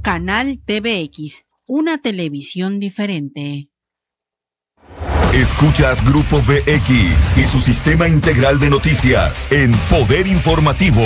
Canal TVX, una televisión diferente. Escuchas Grupo VX y su sistema integral de noticias en Poder Informativo.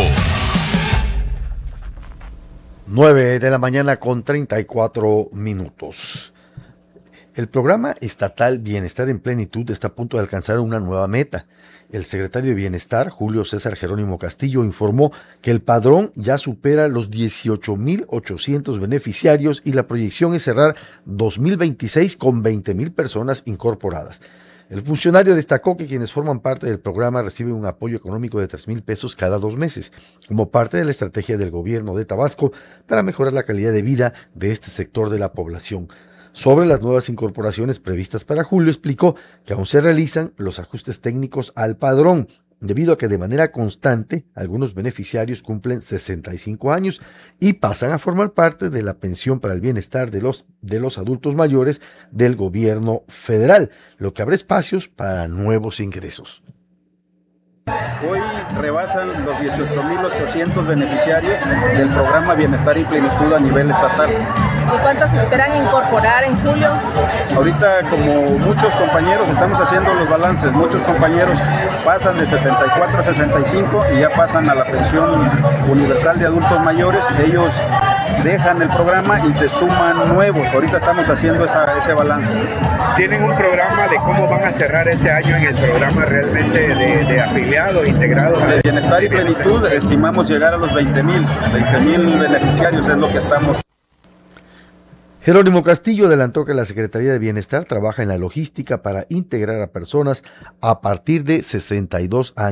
9 de la mañana con 34 minutos. El programa estatal Bienestar en Plenitud está a punto de alcanzar una nueva meta. El secretario de Bienestar, Julio César Jerónimo Castillo, informó que el padrón ya supera los 18,800 beneficiarios y la proyección es cerrar 2026 con 20,000 personas incorporadas. El funcionario destacó que quienes forman parte del programa reciben un apoyo económico de 3,000 pesos cada 2 meses, como parte de la estrategia del gobierno de Tabasco para mejorar la calidad de vida de este sector de la población. Sobre las nuevas incorporaciones previstas para julio, explicó que aún se realizan los ajustes técnicos al padrón, debido a que de manera constante algunos beneficiarios cumplen 65 años y pasan a formar parte de la pensión para el bienestar de los adultos mayores del gobierno federal, lo que abre espacios para nuevos ingresos. Hoy rebasan los 18,800 beneficiarios del programa Bienestar y Plenitud a nivel estatal. ¿Y cuántos se esperan incorporar en julio? Ahorita, como muchos compañeros, estamos haciendo los balances. Muchos compañeros pasan de 64 a 65 y ya pasan a la pensión universal de adultos mayores. Ellos dejan el programa y se suman nuevos. Ahorita estamos haciendo ese balance. ¿Tienen un programa de cómo van a cerrar este año en el programa realmente de afiliados, integrados? De Bienestar y Plenitud estimamos llegar a los 20,000 beneficiarios, es lo que estamos. Jerónimo Castillo adelantó que la Secretaría de Bienestar trabaja en la logística para integrar a personas a partir de 62 años.